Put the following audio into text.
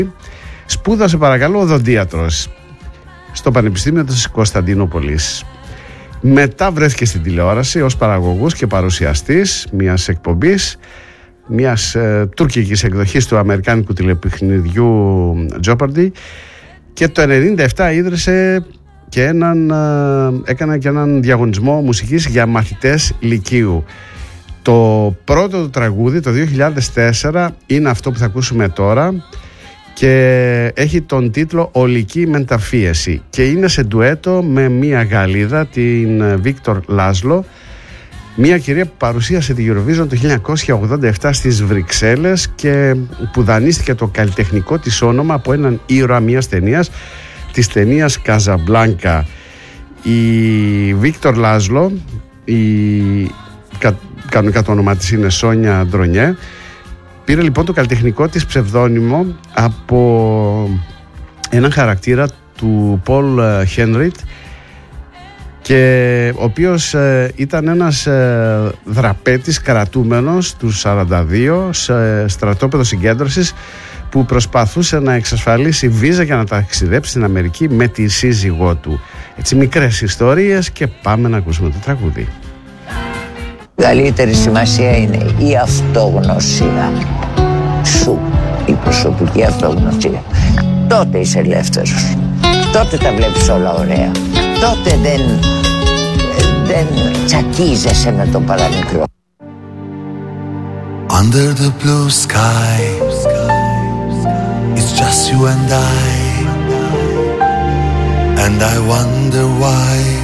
Σπούδασε παρακαλώ οδοντίατρος στο Πανεπιστήμιο της Κωνσταντινούπολης. Μετά βρέθηκε στην τηλεόραση ως παραγωγός και παρουσιαστής μιας εκπομπής, μιας τουρκικής εκδοχής του αμερικάνικου τηλεπαιχνιδιού Jeopardy, και το 1997 ίδρυσε και έκανε και έναν διαγωνισμό μουσικής για μαθητές λυκείου. Το πρώτο του τραγούδι το 2004 είναι αυτό που θα ακούσουμε τώρα και έχει τον τίτλο «Ολική Μεταφίεση» και είναι σε ντουέτο με μια Γαλλίδα, την Βίκτορ Λάσλο, μια κυρία που παρουσίασε τη Eurovision το 1987 στις Βρυξέλλες και που δανείστηκε το καλλιτεχνικό της όνομα από έναν ήρωα μιας ταινίας, της ταινίας Καζαμπλάνκα. Η Βίκτορ Λάσλο, κανονικά το όνομα της είναι Σόνια Ντρονιέ, πήρε λοιπόν το καλλιτεχνικό της ψευδόνυμο από έναν χαρακτήρα του Πολ Χένριτ, και ο οποίος ήταν ένας δραπέτης κρατούμενος του 42 σε στρατόπεδο συγκέντρωσης που προσπαθούσε να εξασφαλίσει βίζα για να ταξιδέψει στην Αμερική με τη σύζυγό του. Έτσι, μικρές ιστορίες, και πάμε να ακούσουμε το τραγούδι. Η καλύτερη σημασία είναι η αυτογνωσία σου, η προσωπική αυτογνωσία. Τότε είσαι ελεύθερος, τότε τα βλέπεις όλα ωραία, τότε δεν τσακίζεσαι με τον παραμικρό. Under the blue sky, it's just you and I wonder why